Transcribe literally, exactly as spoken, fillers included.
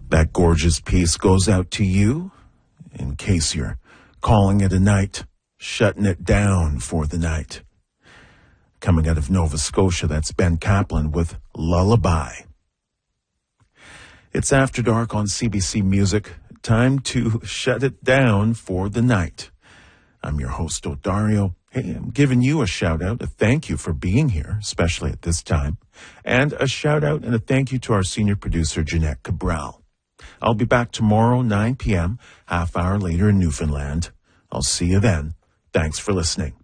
That gorgeous piece goes out to you in case you're calling it a night, shutting it down for the night. Coming out of Nova Scotia, that's Ben Kaplan with Lullaby. It's After Dark on C B C Music. Time to shut it down for the night. I'm your host, Odario. Hey, I'm giving you a shout out, a thank you for being here, especially at this time, and a shout out and a thank you to our senior producer, Jeanette Cabral. I'll be back tomorrow, nine p.m., half hour later in Newfoundland. I'll see you then. Thanks for listening.